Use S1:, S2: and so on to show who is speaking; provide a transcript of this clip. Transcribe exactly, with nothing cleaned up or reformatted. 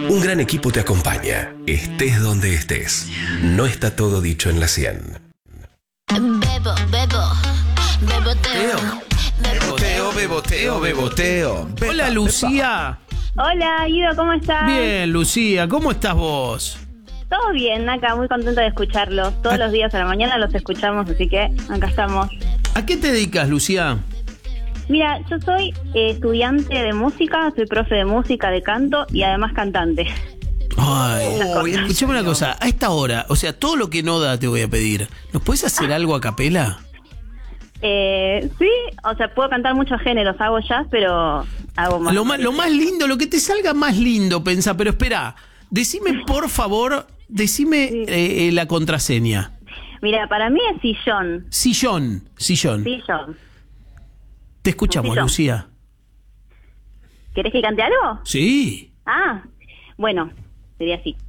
S1: Un gran equipo te acompaña, estés donde estés. No está todo dicho en la cien.
S2: Bebo, bebo, beboteo.
S3: Beboteo, beboteo, beboteo.
S4: Hola, Lucía.
S5: Hola, Guido, ¿cómo estás?
S4: Bien, Lucía, ¿cómo estás vos?
S5: Todo bien, acá, muy contenta de escucharlos. Todos los días a la mañana los escuchamos, así que acá estamos.
S4: ¿A qué te dedicas, Lucía?
S5: Mira, yo soy eh, estudiante de música, soy profe de música, de canto y además cantante.
S4: Ay, escuchame una cosa, a esta hora, o sea, todo lo que no da te voy a pedir. ¿Nos puedes hacer algo a capela?
S5: Eh, sí, o sea, puedo cantar muchos géneros, hago jazz, pero hago más.
S4: Lo más, lo más lindo, lo que te salga más lindo, pensá, pero espera, decime por favor, decime
S5: Sí.
S4: eh, eh, la contraseña.
S5: Mira, para mí es sillón.
S4: Sillón, sillón.
S5: Sillón.
S4: Te escuchamos,
S5: sillón.
S4: Lucía.
S5: ¿Querés que cante algo?
S4: Sí.
S5: Ah, bueno, sería así.